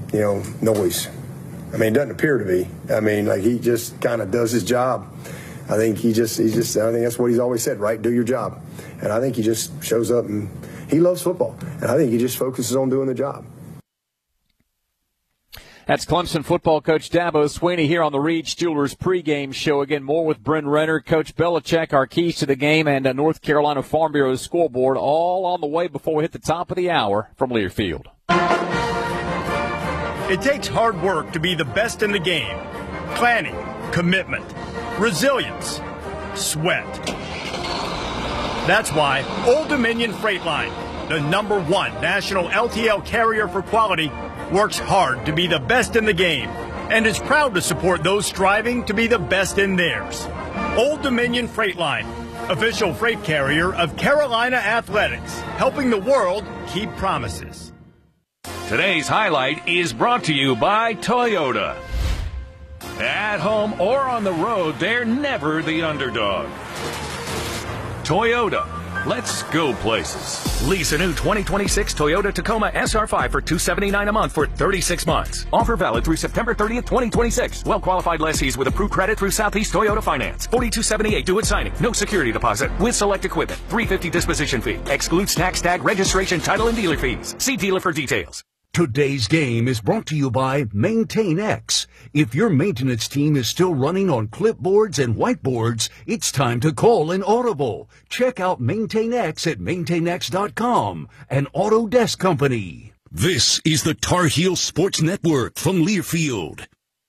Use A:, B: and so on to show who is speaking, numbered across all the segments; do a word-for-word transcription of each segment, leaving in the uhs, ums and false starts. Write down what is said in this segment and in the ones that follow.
A: you know, noise. I mean, it doesn't appear to be. I mean, like, he just kind of does his job. I think he just, he just, I think that's what he's always said, right? Do your job. And I think he just shows up and he loves football. And I think he just focuses on doing the job.
B: That's Clemson football coach Dabo Swinney here on the Reed's Jewelers pregame show. Again, more with Bryn Renner, Coach Belichick, our keys to the game, and uh, North Carolina Farm Bureau's scoreboard, all on the way before we hit the top of the hour from Learfield.
C: It takes hard work to be the best in the game. Planning, commitment, resilience, sweat. That's why Old Dominion Freight Line, the number one national L T L carrier for quality, works hard to be the best in the game and is proud to support those striving to be the best in theirs. Old Dominion Freight Line, official freight carrier of Carolina Athletics, helping the world keep promises.
D: Today's highlight is brought to you by Toyota. At home or on the road, they're never the underdog. Toyota. Let's go places.
E: Lease a new twenty twenty-six Toyota Tacoma S R five for two hundred seventy-nine dollars a month for thirty-six months. Offer valid through September thirtieth, twenty twenty-six. Well-qualified lessees with approved credit through Southeast Toyota Finance. forty-two seventy-eight due at signing. No security deposit with select equipment. three hundred fifty dollars disposition fee. Excludes tax, tag, registration, title, and dealer fees. See dealer for details.
F: Today's game is brought to you by MaintainX. If your maintenance team is still running on clipboards and whiteboards, it's time to call an audible. Check out MaintainX at maintainx dot com, an Autodesk company. This is the Tar Heel Sports Network from Learfield.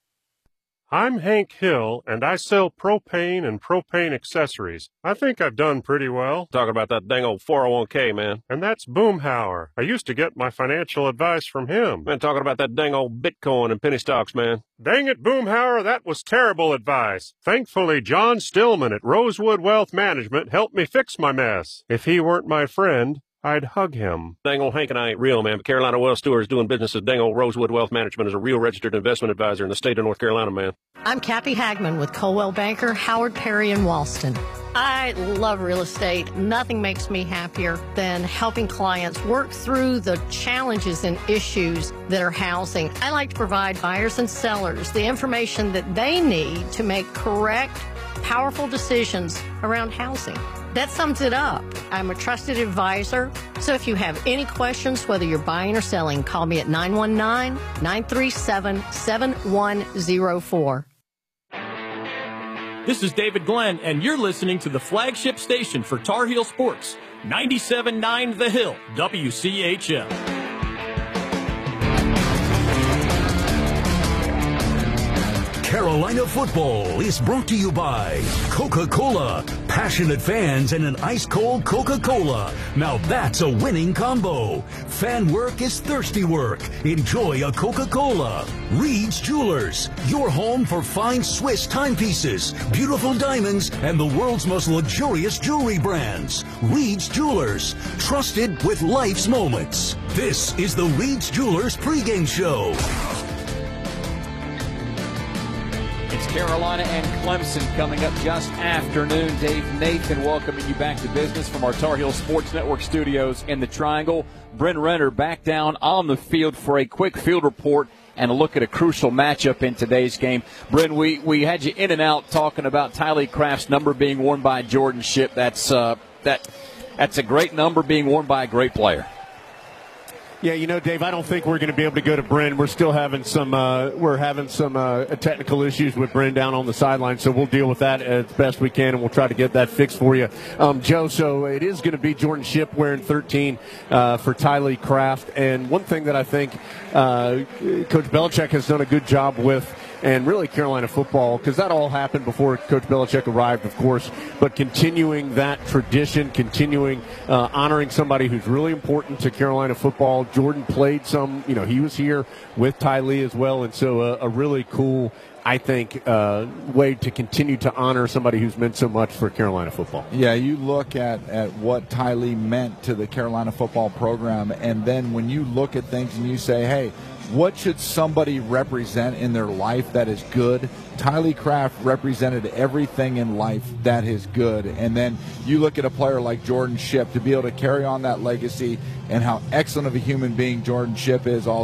G: I'm Hank Hill, and I sell propane and propane accessories. I think I've done pretty well.
H: Talking about that dang old four oh one k, man.
G: And that's Boomhauer. I used to get my financial advice from him.
H: Man, talking about that dang old Bitcoin and penny stocks, man.
G: Dang it, Boomhauer, that was terrible advice. Thankfully, John Stillman at Rosewood Wealth Management helped me fix my mess. If he weren't my friend, I'd hug him.
H: Dang old Hank and I ain't real, man, but Carolina Wealth Stewart is doing business as dang old Rosewood Wealth Management as a real registered investment advisor in the state of North Carolina, man.
I: I'm Kathy Hagman with Coldwell Banker, Howard Perry in Walston. I love real estate. Nothing makes me happier than helping clients work through the challenges and issues that are housing. I like to provide buyers and sellers the information that they need to make correct, powerful decisions around housing. That sums it up. I'm a trusted advisor, so if you have any questions, whether you're buying or selling, call me at nine one nine, nine three seven, seven one zero four.
J: This is David Glenn, and you're listening to the flagship station for Tar Heel Sports, ninety-seven point nine The Hill, W C H L.
F: Carolina football is brought to you by Coca-Cola. Passionate fans and an ice-cold Coca-Cola. Now that's a winning combo. Fan work is thirsty work. Enjoy a Coca-Cola. Reed's Jewelers, your home for fine Swiss timepieces, beautiful diamonds, and the world's most luxurious jewelry brands. Reed's Jewelers, trusted with life's moments. This is the Reed's Jewelers pregame show.
B: It's Carolina and Clemson coming up just afternoon. Dave Nathan welcoming you back to business from our Tar Heel Sports Network studios in the Triangle. Bryn Renner back down on the field for a quick field report and a look at a crucial matchup in today's game. Bryn, we, we had you in and out talking about Tylee Craft's number being worn by Jordan Shipp. That's uh, that that's a great number being worn by a great player.
K: Yeah, you know, Dave, I don't think we're going to be able to go to Bryn. We're still having some uh, we're having some uh, technical issues with Bryn down on the sideline, so we'll deal with that as best we can, and we'll try to get that fixed for you, um, Joe. So it is going to be Jordan Shipp wearing thirteen uh, for Tylee Craft. And one thing that I think uh, Coach Belichick has done a good job with, and really Carolina football, because that all happened before Coach Belichick arrived, of course, but continuing that tradition, continuing uh, honoring somebody who's really important to Carolina football. Jordan played some, you know, he was here with Tylee as well, and so a, a really cool, I think, uh, way to continue to honor somebody who's meant so much for Carolina football.
L: Yeah, you look at, at what Tylee meant to the Carolina football program, and then when you look at things and you say, hey, what should somebody represent in their life that is good? Tylee Craft represented everything in life that is good. And then you look at a player like Jordan Shipp to be able to carry on that legacy and how excellent of a human being Jordan Shipp is also.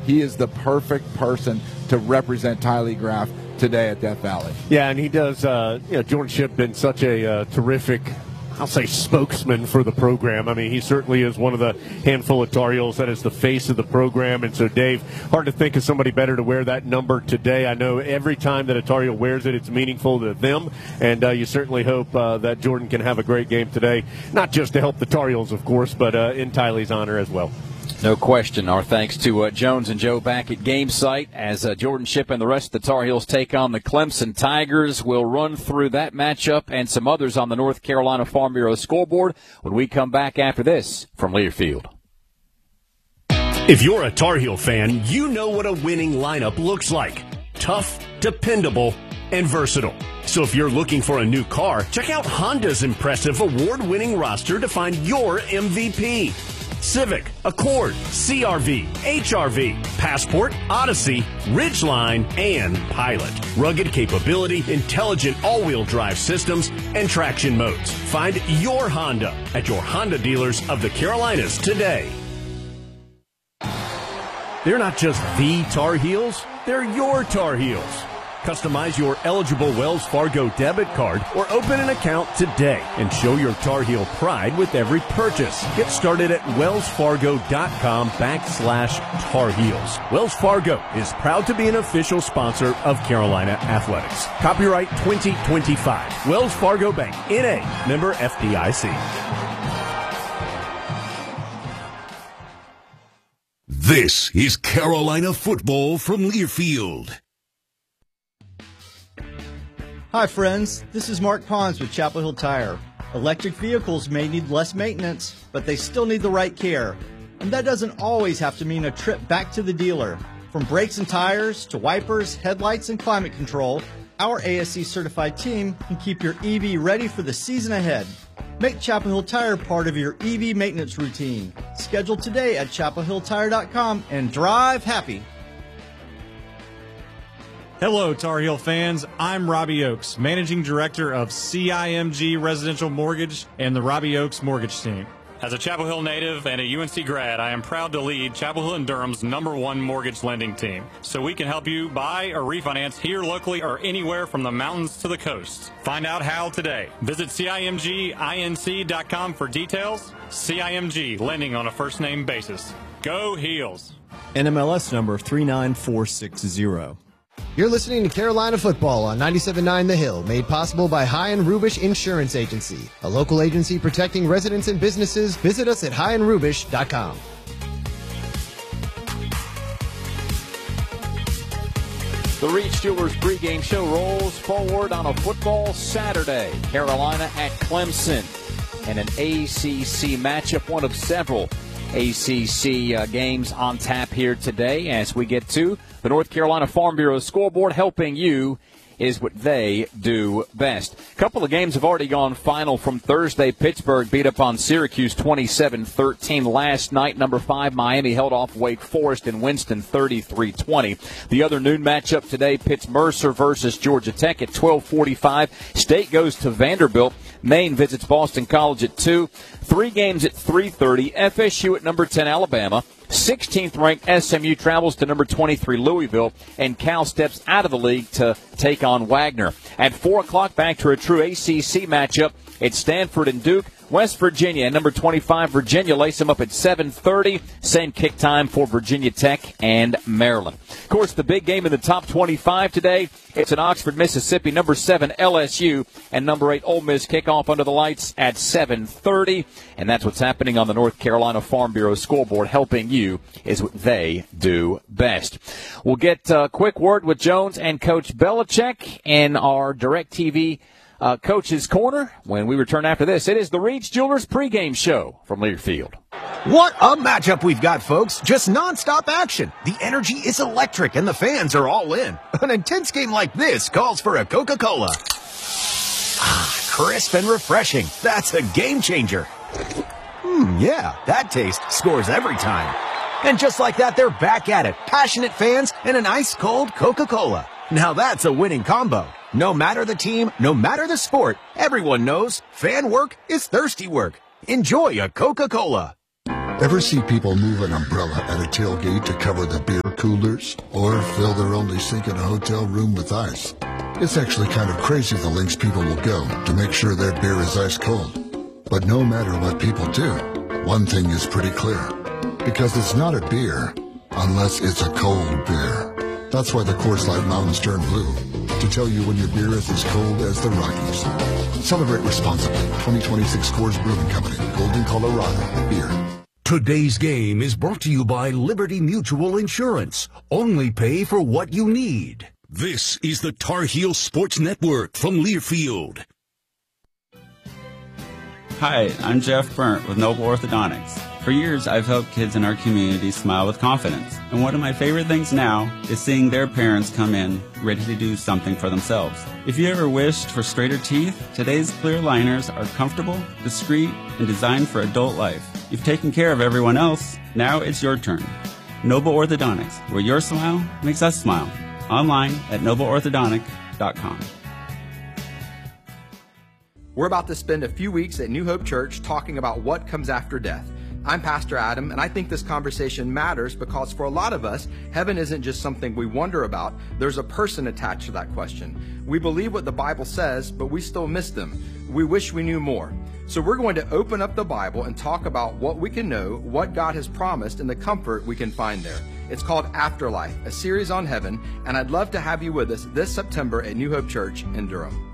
L: He is the perfect person to represent Tylee Graf today at Death Valley.
K: Yeah, and he does. Uh, you know, Jordan Shipp been such a uh, terrific, I'll say, spokesman for the program. I mean, he certainly is one of the handful of Tar Heels that is the face of the program. And so, Dave, hard to think of somebody better to wear that number today. I know every time that a Tar Heel wears it, it's meaningful to them. And uh, you certainly hope uh, that Jordan can have a great game today, not just to help the Tar Heels, of course, but uh, in Tylee's honor as well.
B: No question. Our thanks to uh, Jones and Joe back at game site as uh, Jordan Shipp and the rest of the Tar Heels take on the Clemson Tigers. We'll run through that matchup and some others on the North Carolina Farm Bureau scoreboard when we come back after this from Learfield.
C: If you're a Tar Heel fan, you know what a winning lineup looks like. Tough, dependable, and versatile. So if you're looking for a new car, check out Honda's impressive award-winning roster to find your M V P. Civic, Accord, C R V, H R V, Passport, Odyssey, Ridgeline, and Pilot. Rugged capability, intelligent all-wheel drive systems, and traction modes. Find your Honda at your Honda dealers of the Carolinas today. They're not just the Tar Heels, they're your Tar Heels. Customize your eligible Wells Fargo debit card or open an account today and show your Tar Heel pride with every purchase. Get started at wellsfargo.com backslash Tar Heels. Wells Fargo is proud to be an official sponsor of Carolina Athletics. Copyright twenty twenty-five. Wells Fargo Bank, N A, member F D I C.
F: This is Carolina football from Learfield.
M: Hi friends, this is Mark Pons with Chapel Hill Tire. Electric vehicles may need less maintenance, but they still need the right care. And that doesn't always have to mean a trip back to the dealer. From brakes and tires to wipers, headlights, and climate control, our A S C certified team can keep your E V ready for the season ahead. Make Chapel Hill Tire part of your E V maintenance routine. Schedule today at chapel hill tire dot com and drive happy.
N: Hello, Tar Heel fans. I'm Robbie Oakes, Managing Director of C I M G Residential Mortgage and the Robbie Oakes Mortgage Team.
O: As a Chapel Hill native and a U N C grad, I am proud to lead Chapel Hill and Durham's number one mortgage lending team. So we can help you buy or refinance here locally or anywhere from the mountains to the coast. Find out how today. Visit C I M G inc dot com for details. C I M G, lending on a first-name basis. Go Heels.
P: N M L S number three nine four six zero.
Q: You're listening to Carolina Football on ninety-seven point nine The Hill, made possible by High and Rubish Insurance Agency, a local agency protecting residents and businesses. Visit us at high and rubish dot com.
B: The Reach Jewelers pregame show rolls forward on a football Saturday. Carolina at Clemson and an A C C matchup, one of several A C C uh, games on tap here today as we get to the North Carolina Farm Bureau scoreboard. Helping you is what they do best. A couple of games have already gone final from Thursday. Pittsburgh beat up on Syracuse twenty-seven thirteen last night. Number five, Miami held off Wake Forest in Winston thirty-three twenty. The other noon matchup today, Pitts Mercer versus Georgia Tech at twelve forty-five. State goes to Vanderbilt. Maine visits Boston College at two. Three games at three thirty. F S U at number ten, Alabama. sixteenth ranked S M U travels to number twenty-three, Louisville. And Cal steps out of the league to take on Wagner. At four o'clock, back to a true A C C matchup. It's Stanford and Duke. West Virginia and number twenty-five, Virginia, lace them up at seven thirty. Same kick time for Virginia Tech and Maryland. Of course, the big game in the top twenty-five today, it's in Oxford, Mississippi. Number seven, L S U, and number eight, Ole Miss kick off under the lights at seven thirty. And that's what's happening on the North Carolina Farm Bureau scoreboard. Helping you is what they do best. We'll get a quick word with Jones and Coach Belichick in our DirecTV Uh, Coach's Corner when we return after this. It is the Reach Jewelers pregame show from Learfield.
R: What a matchup we've got, folks. Just nonstop action. The energy is electric and the fans are all in. An intense game like this calls for a Coca-Cola. Ah, crisp and refreshing. That's a game changer. Hmm, yeah, that taste scores every time. And just like that, they're back at it. Passionate fans and an ice-cold Coca-Cola. Now that's a winning combo. No matter the team, no matter the sport, everyone knows fan work is thirsty work. Enjoy a Coca-Cola.
S: Ever see people move an umbrella at a tailgate to cover the beer coolers? Or fill their only sink in a hotel room with ice? It's actually kind of crazy the lengths people will go to make sure their beer is ice cold. But no matter what people do, one thing is pretty clear. Because it's not a beer unless it's a cold beer. That's why the Coors Light Mountains turn blue. To tell you when your beer is as cold as the Rockies. Celebrate responsibly. twenty twenty-six Coors Brewing Company. Golden, Colorado. Beer.
F: Today's game is brought to you by Liberty Mutual Insurance. Only pay for what you need. This is the Tar Heel Sports Network from Learfield.
T: Hi, I'm Jeff Burnt with Noble Orthodontics. For years, I've helped kids in our community smile with confidence. And one of my favorite things now is seeing their parents come in ready to do something for themselves. If you ever wished for straighter teeth, today's clear aligners are comfortable, discreet, and designed for adult life. You've taken care of everyone else. Now it's your turn. Noble Orthodontics, where your smile makes us smile. Online at noble orthodontic dot com.
U: We're about to spend a few weeks at New Hope Church talking about what comes after death. I'm Pastor Adam, and I think this conversation matters because for a lot of us, heaven isn't just something we wonder about. There's a person attached to that question. We believe what the Bible says, but we still miss them. We wish we knew more. So we're going to open up the Bible and talk about what we can know, what God has promised, and the comfort we can find there. It's called Afterlife, a series on heaven, and I'd love to have you with us this September at New Hope Church in Durham.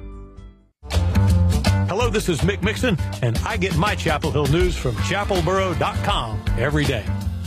V: Hello, this is Mick Mixon, and I get my Chapel Hill news from chapel borough dot com every day.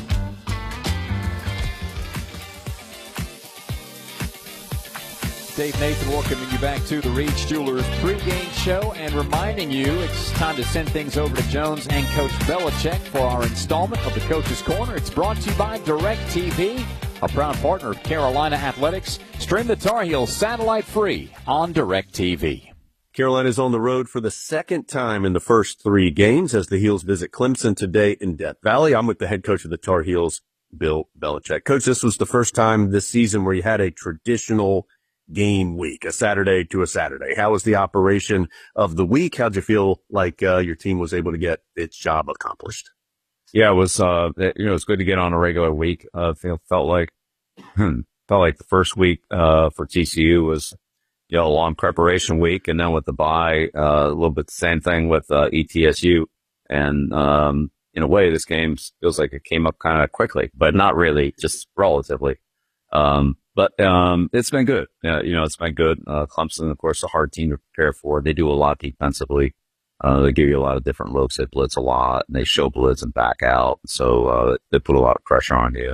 B: Dave Nathan welcoming you back to the Reach Jewelers pregame show and reminding you it's time to send things over to Jones and Coach Belichick for our installment of the Coach's Corner. It's brought to you by DirecTV, a proud partner of Carolina Athletics. Stream the Tar Heels satellite free on DirecTV.
H: Carolina's on the road for the second time in the first three games as the Heels visit Clemson today in Death Valley. I'm with the head coach of the Tar Heels, Bill Belichick. Coach, this was the first time this season where you had a traditional game week, a Saturday to a Saturday. How was the operation of the week? How'd you feel like uh, your team was able to get its job accomplished?
W: Yeah, it was, uh, it, you know, it's good to get on a regular week. Uh, felt, felt like, hmm, felt like the first week, uh, for T C U was, you know, a long preparation week. And then with the bye, uh, a little bit the same thing with, uh, E T S U. And, um, in a way, this game feels like it came up kind of quickly, but not really, just relatively. Um, but, um, it's been good. Yeah, you know, it's been good. Uh, Clemson, of course, a hard team to prepare for. They do a lot defensively. Uh, they give you a lot of different looks. They blitz a lot and they show blitz and back out. So, uh, they put a lot of pressure on you.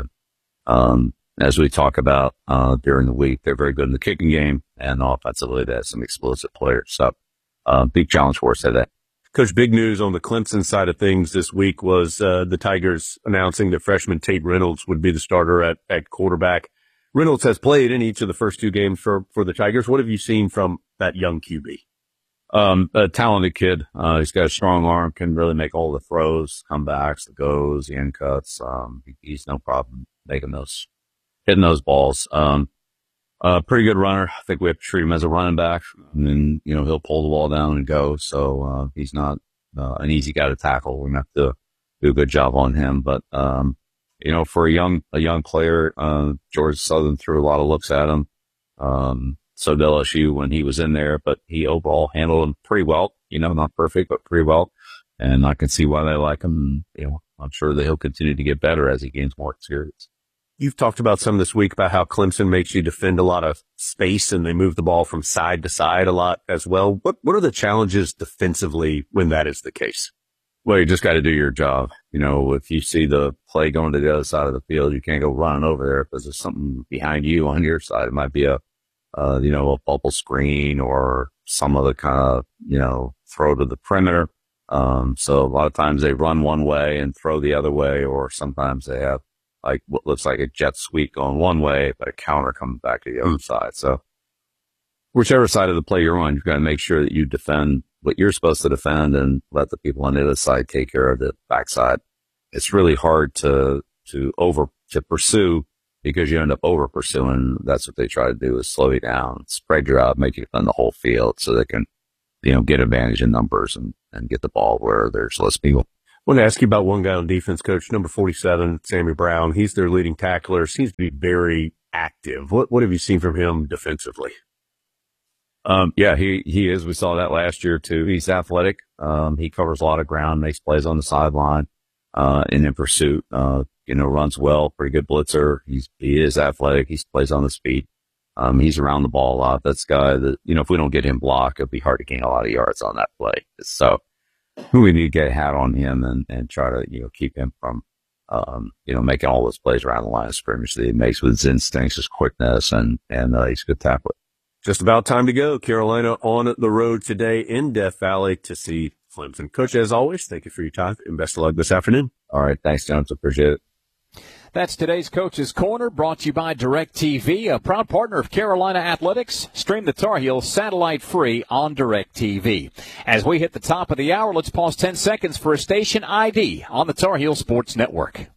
W: Um, as we talk about, uh, during the week, they're very good in the kicking game and offensively they have some explosive players. So, uh, big challenge for us today.
H: Coach, big news on the Clemson side of things this week was, uh, the Tigers announcing that freshman Tate Reynolds would be the starter at, at quarterback. Reynolds has played in each of the first two games for, for the Tigers. What have you seen from that young Q B?
W: Um, a talented kid. Uh, he's got a strong arm, can really make all the throws, comebacks, the goes, the end cuts. Um, he's no problem making those, hitting those balls. Um, uh, pretty good runner. I think we have to treat him as a running back. And then, you know, he'll pull the ball down and go. So, uh, he's not, uh, an easy guy to tackle. We're going to have to do a good job on him. But, um, you know, for a young, a young player, uh, Georgia Southern threw a lot of looks at him. Um, so did L S U when he was in there, but he overall handled him pretty well, you know, not perfect, but pretty well. And I can see why they like him. You know, I'm sure that he'll continue to get better as he gains more experience.
H: You've talked about some this week about how Clemson makes you defend a lot of space and they move the ball from side to side a lot as well. What, what are the challenges defensively when that is the case?
W: Well, you just got to do your job. You know, if you see the play going to the other side of the field, you can't go running over there because there's something behind you on your side. It might be a, uh, you know, a bubble screen or some other kind of, you know, throw to the perimeter. Um, so a lot of times they run one way and throw the other way, or sometimes they have like what looks like a jet sweep going one way, but a counter coming back to the other side. So whichever side of the play you're on, you've got to make sure that you defend what you're supposed to defend and let the people on the other side take care of the backside. It's really hard to, to over, to pursue because you end up over pursuing. That's what they try to do is slow you down, spread you out, make you defend the whole field so they can, you know, get advantage in numbers and, and get the ball where there's less people.
H: want to ask you about one guy on defense, Coach, number forty-seven, Sammy Brown. He's their leading tackler, seems to be very active. What what have you seen from him defensively?
W: Um, yeah, he, he is. We saw that last year too. He's athletic. Um, he covers a lot of ground, makes plays on the sideline, uh, and in pursuit, uh, you know, runs well, pretty good blitzer. He's, he is athletic. He plays on the speed. Um, he's around the ball a lot. That's a guy that, you know, if we don't get him blocked, it'll be hard to gain a lot of yards on that play. So we need to get a hat on him and, and try to, you know, keep him from, um, you know, making all those plays around the line of scrimmage that he makes with his instincts, his quickness, and, and, uh, he's a good tackler.
H: Just about time to go. Carolina on the road today in Death Valley to see Clemson. Coach, as always, thank you for your time and best of luck this afternoon.
W: All right. Thanks, Jones. Appreciate it.
B: That's today's Coach's Corner, brought to you by DirecTV, a proud partner of Carolina Athletics. Stream the Tar Heels satellite free on DirecTV. As we hit the top of the hour, let's pause ten seconds for a station I D on the Tar Heel Sports Network.